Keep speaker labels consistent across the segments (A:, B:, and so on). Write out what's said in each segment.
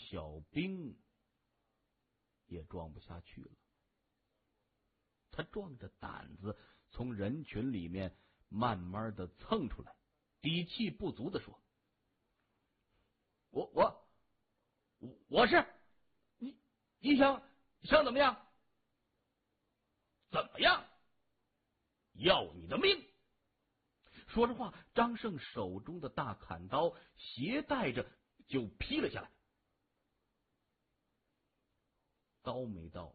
A: 小兵也装不下去了。他壮着胆子从人群里面慢慢的蹭出来，底气不足的说：“我是你想怎么样？怎么样？要你的命！”说着话，张胜手中的大砍刀携带着就劈了下来。刀没到，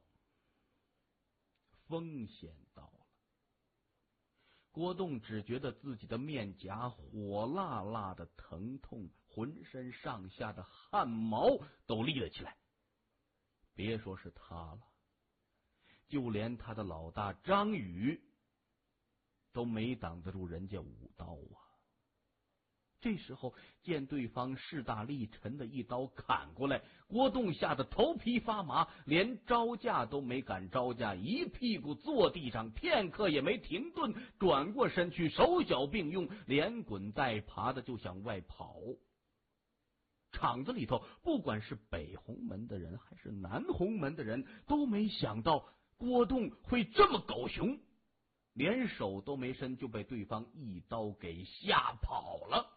A: 风险到了。郭栋只觉得自己的面颊火辣辣的疼痛，浑身上下的汗毛都立了起来。别说是他了，就连他的老大张宇都没挡得住人家武刀啊！这时候见对方势大力沉的一刀砍过来，郭栋吓得头皮发麻，连招架都没敢招架，一屁股坐地上，片刻也没停顿，转过身去，手脚并用，连滚带爬的就向外跑。场子里头，不管是北红门的人还是南红门的人，都没想到郭栋会这么狗熊，连手都没伸就被对方一刀给吓跑了。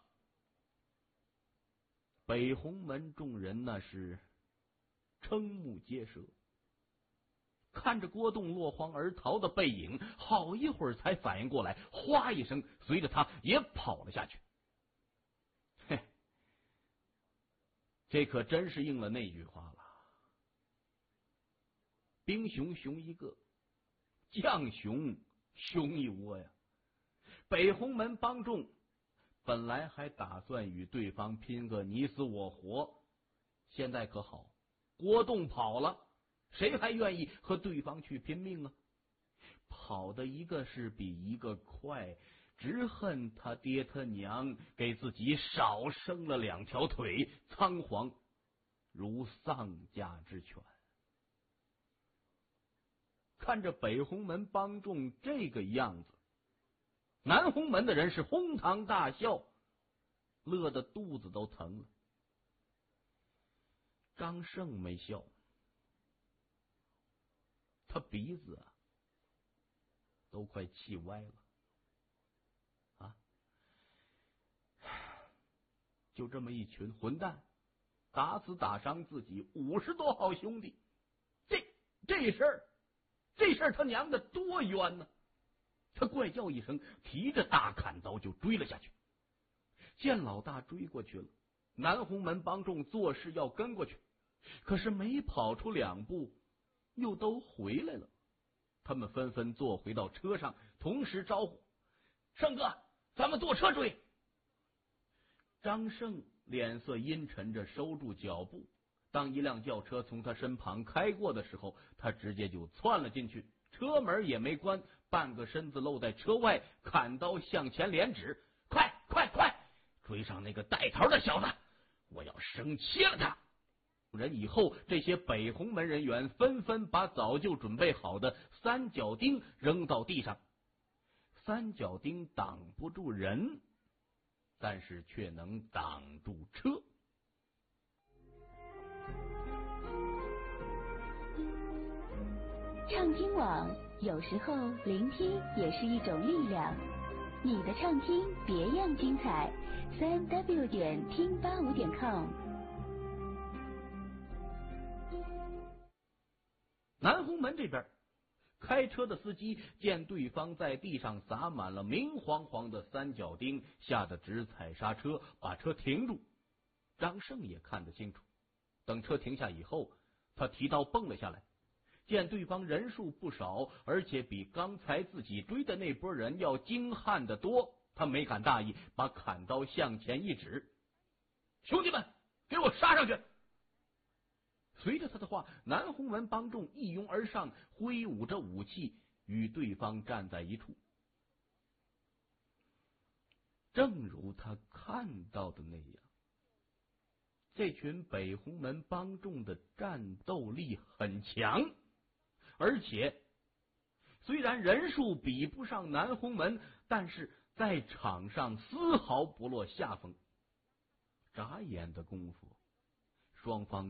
A: 北红门众人那是瞠目结舌，看着郭栋落荒而逃的背影，好一会儿才反应过来，哗一声随着他也跑了下去。嘿，这可真是应了那句话了，兵熊熊一个，将熊熊一窝呀！北红门帮众本来还打算与对方拼个你死我活，现在可好，郭栋跑了，谁还愿意和对方去拼命啊？跑的一个是比一个快，直恨他爹他娘给自己少生了2条腿，仓皇如丧家之犬。看着北红门帮众这个样子，南红门的人是哄堂大笑，乐得肚子都疼了。张胜没笑，他鼻子都快气歪了啊！就这么一群混蛋，打死打伤自己50多号兄弟，这事儿他娘的多冤呢！他怪叫一声，提着大砍刀就追了下去。见老大追过去了，南红门帮众做事要跟过去，可是没跑出2步，又都回来了。他们纷纷坐回到车上，同时招呼：“胜哥，咱们坐车追！”张胜脸色阴沉着收住脚步，当一辆轿车从他身旁开过的时候，他直接就窜了进去，车门也没关，半个身子露在车外，砍刀向前连指：“快！追上那个带头的小子，我要生切了他！”人以后，这些北红门人员纷纷把早就准备好的三角钉扔到地上。三角钉挡不住人，但是却能挡住车。
B: 畅听网，有时候聆听也是一种力量。你的畅听别样精彩，3w 点听85点com。
A: 南红门这边，开车的司机见对方在地上撒满了明晃晃的三角钉，吓得直踩刹车，把车停住。张胜也看得清楚，等车停下以后，他提刀蹦了下来。见对方人数不少，而且比刚才自己追的那波人要精悍得多，他没敢大意，把砍刀向前一指：“兄弟们，给我杀上去！”随着他的话，南红门帮众一拥而上，挥舞着武器与对方站在一处。正如他看到的那样，这群北红门帮众的战斗力很强，而且虽然人数比不上南红门，但是在场上丝毫不落下风。眨眼的功夫，双方